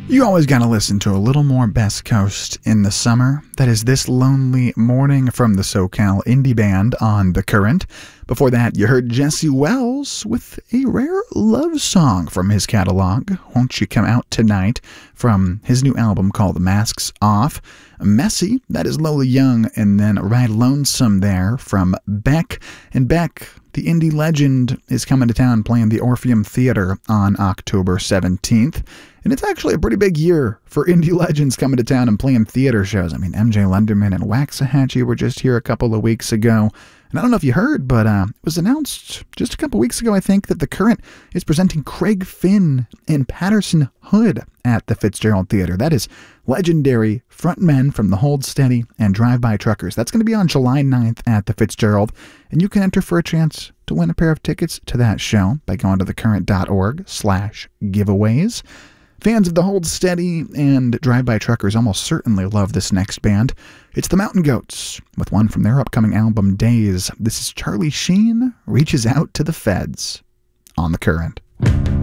You always gotta listen to a little more Best Coast in the summer. That is This Lonely Morning from the SoCal indie band On The Current. Before that, you heard Jesse Wells with a rare love song from his catalog, Won't You Come Out Tonight, from his new album called Masks Off. Messy, that is Lola Young, and then Ride Lonesome there from Beck. And Beck, the indie legend, is coming to town playing the Orpheum Theater on October 17th. And it's actually a pretty big year for indie legends coming to town and playing theater shows. I mean, MJ Lenderman and Waxahachie were just here a couple of weeks ago. And I don't know if you heard, but it was announced just a couple weeks ago, I think, that The Current is presenting Craig Finn and Patterson Hood at the Fitzgerald Theater. That is legendary frontmen from the Hold Steady and Drive-By Truckers. That's going to be on July 9th at the Fitzgerald. And you can enter for a chance to win a pair of tickets to that show by going to thecurrent.org/giveaways. Fans of the Hold Steady and Drive-By Truckers almost certainly love this next band. It's the Mountain Goats, with one from their upcoming album, Days. This is Charlie Sheen Reaches Out to the Feds on The Current.